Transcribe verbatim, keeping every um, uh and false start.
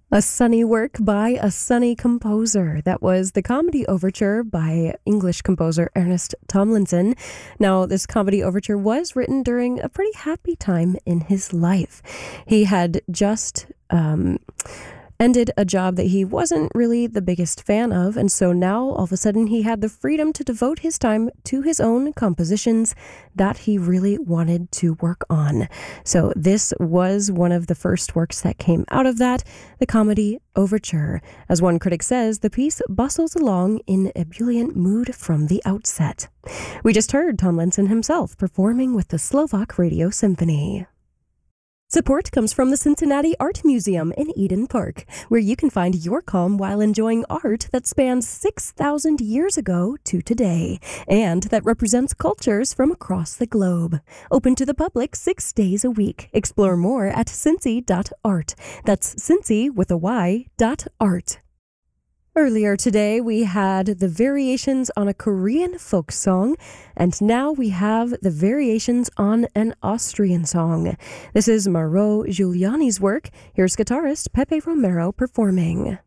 A Sunny Work by a Sunny Composer. That was the comedy overture by English composer Ernest Tomlinson. Now, this comedy overture was written during a pretty happy time in his life. He had just um, ended a job that he wasn't really the biggest fan of, and so now, all of a sudden, he had the freedom to devote his time to his own compositions that he really wanted to work on. So this was one of the first works that came out of that, the comedy overture. As one critic says, the piece bustles along in ebullient mood from the outset. We just heard Tomlinson himself performing with the Slovak Radio Symphony. Support comes from the Cincinnati Art Museum in Eden Park, where you can find your calm while enjoying art that spans six thousand years ago to today, and that represents cultures from across the globe. Open to the public six days a week. Explore more at cincy dot art. That's Cincy with a Y dot art. Earlier today, we had the variations on a Korean folk song, and now we have the variations on an Austrian song. This is Maro Giuliani's work. Here's guitarist Pepe Romero performing.